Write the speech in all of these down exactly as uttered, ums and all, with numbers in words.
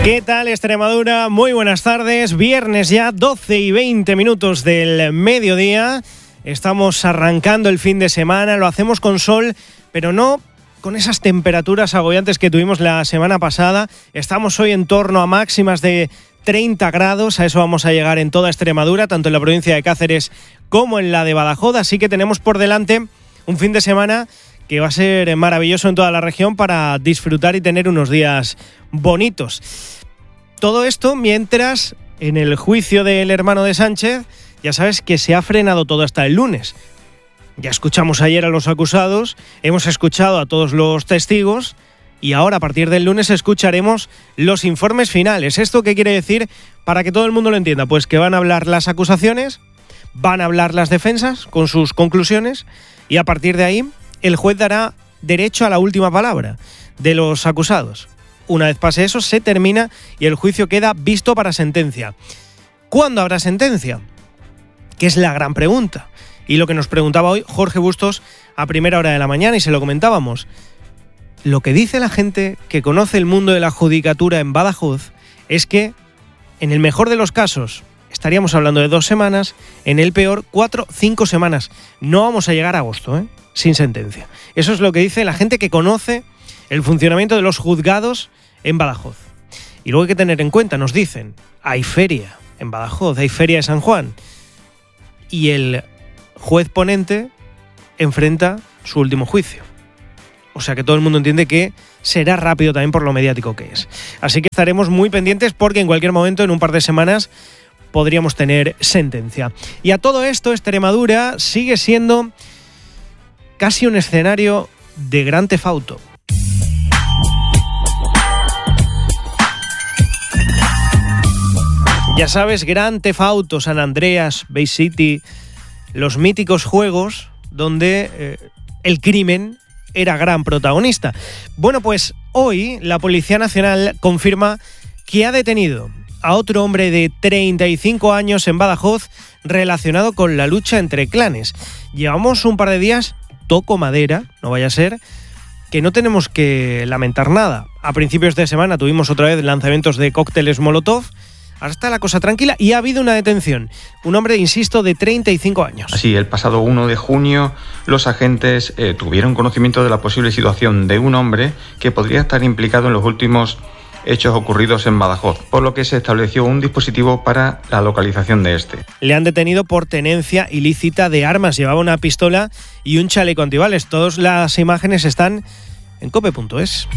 ¿Qué tal, Extremadura? Muy buenas tardes. Viernes ya, doce y veinte minutos del mediodía. Estamos arrancando el fin de semana. Lo hacemos con sol, pero no con esas temperaturas agobiantes que tuvimos la semana pasada. Estamos hoy en torno a máximas de treinta grados. A eso vamos a llegar en toda Extremadura, tanto en la provincia de Cáceres como en la de Badajoz. Así que tenemos por delante un fin de semana que va a ser maravilloso en toda la región para disfrutar y tener unos días bonitos. Todo esto mientras en el juicio del hermano de Sánchez, ya sabes que se ha frenado todo hasta el lunes. Ya escuchamos ayer a los acusados, hemos escuchado a todos los testigos y ahora a partir del lunes escucharemos los informes finales. ¿Esto qué quiere decir para que todo el mundo lo entienda? Pues que van a hablar las acusaciones, van a hablar las defensas con sus conclusiones y a partir de ahí el juez dará derecho a la última palabra de los acusados. Una vez pase eso, se termina y el juicio queda visto para sentencia. ¿Cuándo habrá sentencia? Que es la gran pregunta. Y lo que nos preguntaba hoy Jorge Bustos a primera hora de la mañana y se lo comentábamos. Lo que dice la gente que conoce el mundo de la judicatura en Badajoz es que, en el mejor de los casos, estaríamos hablando de dos semanas, en el peor, cuatro, cinco semanas. No vamos a llegar a agosto, ¿eh? Sin sentencia. Eso es lo que dice la gente que conoce el funcionamiento de los juzgados en Badajoz. Y luego hay que tener en cuenta, nos dicen, hay feria en Badajoz, hay feria de San Juan. Y el juez ponente enfrenta su último juicio. O sea que todo el mundo entiende que será rápido también por lo mediático que es. Así que estaremos muy pendientes porque en cualquier momento, en un par de semanas, podríamos tener sentencia. Y a todo esto, Extremadura sigue siendo casi un escenario de Grand Theft Auto. Ya sabes, Grand Theft Auto, San Andreas, Vice City, los míticos juegos donde eh, el crimen era gran protagonista. Bueno, pues hoy la Policía Nacional confirma que ha detenido a otro hombre de treinta y cinco años en Badajoz relacionado con la lucha entre clanes. Llevamos un par de días, toco madera, no vaya a ser, que no tenemos que lamentar nada. A principios de semana tuvimos otra vez lanzamientos de cócteles Molotov. Ahora está la cosa tranquila y ha habido una detención. Un hombre, insisto, de treinta y cinco años. Así, el pasado uno de junio, los agentes eh, tuvieron conocimiento de la posible situación de un hombre que podría estar implicado en los últimos hechos ocurridos en Badajoz, por lo que se estableció un dispositivo para la localización de este. Le han detenido por tenencia ilícita de armas. Llevaba una pistola y un chaleco antibales. Todas las imágenes están en cope punto es.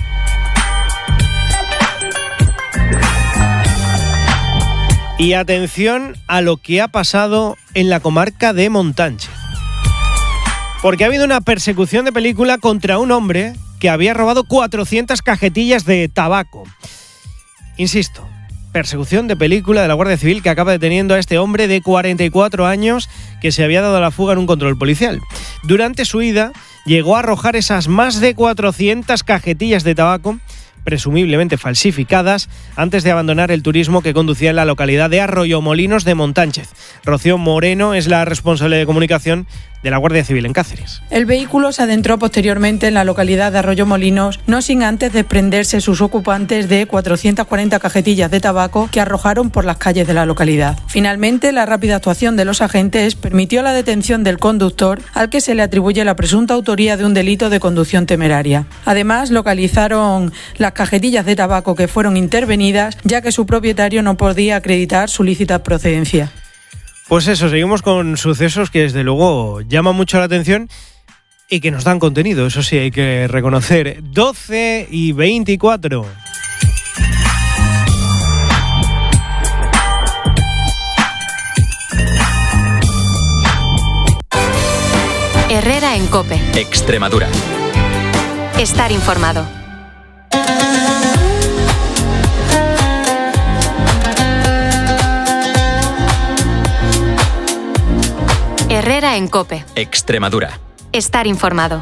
Y atención a lo que ha pasado en la comarca de Montánchez. Porque ha habido una persecución de película contra un hombre que había robado cuatrocientas cajetillas de tabaco. Insisto, persecución de película de la Guardia Civil que acaba deteniendo a este hombre de cuarenta y cuatro años que se había dado a la fuga en un control policial. Durante su huida llegó a arrojar esas más de cuatrocientas cajetillas de tabaco presumiblemente falsificadas, antes de abandonar el turismo que conducía en la localidad de Arroyomolinos de Montánchez. Rocío Moreno es la responsable de comunicación de la Guardia Civil en Cáceres. El vehículo se adentró posteriormente en la localidad de Arroyomolinos, no sin antes desprenderse sus ocupantes de cuatrocientas cuarenta cajetillas de tabaco que arrojaron por las calles de la localidad. Finalmente, la rápida actuación de los agentes permitió la detención del conductor, al que se le atribuye la presunta autoría de un delito de conducción temeraria. Además, localizaron las cajetillas de tabaco que fueron intervenidas, ya que su propietario no podía acreditar su lícita procedencia. Pues eso, seguimos con sucesos que desde luego llaman mucho la atención y que nos dan contenido, eso sí hay que reconocer. doce y veinticuatro. Herrera en COPE. Extremadura. Estar informado. Herrera en COPE. Extremadura. Estar informado.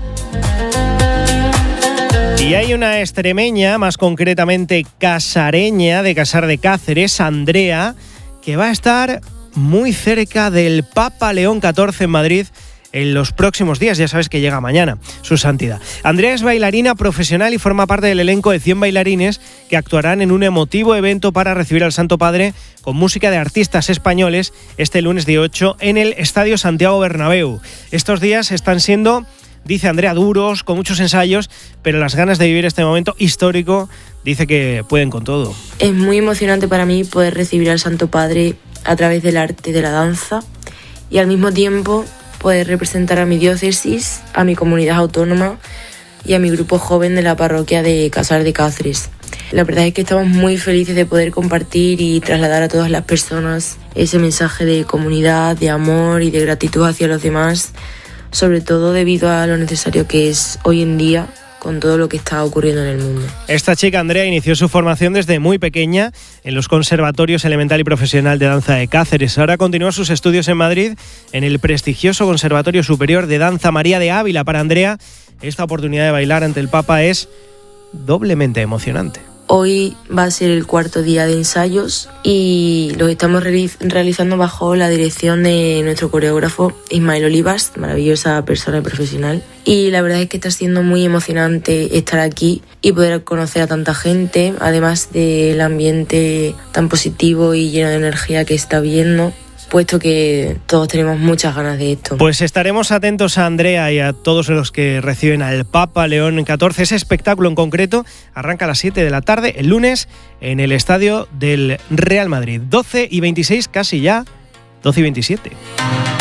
Y hay una extremeña, más concretamente casareña, de Casar de Cáceres, Andrea, que va a estar muy cerca del Papa León catorce en Madrid en los próximos días. Ya sabes que llega mañana su santidad. Andrea es bailarina profesional y forma parte del elenco de cien bailarines que actuarán en un emotivo evento para recibir al Santo Padre con música de artistas españoles este lunes día ocho en el Estadio Santiago Bernabéu. Estos días están siendo, dice Andrea, duros, con muchos ensayos, pero las ganas de vivir este momento histórico dice que pueden con todo. Es muy emocionante para mí poder recibir al Santo Padre a través del arte de la danza y al mismo tiempo poder representar a mi diócesis, a mi comunidad autónoma y a mi grupo joven de la parroquia de Casar de Cáceres. La verdad es que estamos muy felices de poder compartir y trasladar a todas las personas ese mensaje de comunidad, de amor y de gratitud hacia los demás, sobre todo debido a lo necesario que es hoy en día con todo lo que está ocurriendo en el mundo. Esta chica, Andrea, inició su formación desde muy pequeña en los conservatorios elemental y profesional de danza de Cáceres. Ahora continúa sus estudios en Madrid en el prestigioso Conservatorio Superior de Danza María de Ávila. Para Andrea, esta oportunidad de bailar ante el Papa es doblemente emocionante. Hoy va a ser el cuarto día de ensayos y los estamos realiz- realizando bajo la dirección de nuestro coreógrafo Ismael Olivas, maravillosa persona y profesional. Y la verdad es que está siendo muy emocionante estar aquí y poder conocer a tanta gente, además del ambiente tan positivo y lleno de energía que está viendo, puesto que todos tenemos muchas ganas de esto. Pues estaremos atentos a Andrea y a todos los que reciben al Papa León catorce. Ese espectáculo en concreto arranca a las siete de la tarde el lunes en el estadio del Real Madrid. doce y veintiséis, casi ya doce y veintisiete.